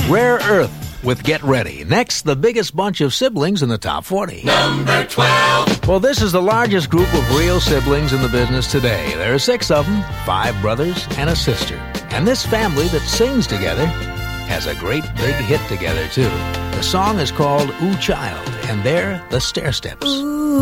Rare Earth with Get Ready. Next, the biggest bunch of siblings in the top 40. Number 12. Well, this is the largest group of real siblings in the business today. There are 6 of them, 5 brothers and a sister. And this family that sings together has a great big hit together, too. The song is called Ooh Child, and they're the Stairsteps. Ooh.